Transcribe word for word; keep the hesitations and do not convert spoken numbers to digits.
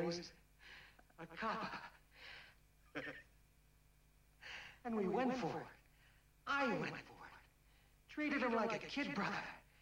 boys. A cop. And we went for it. I went for it. Treated him like a kid brother.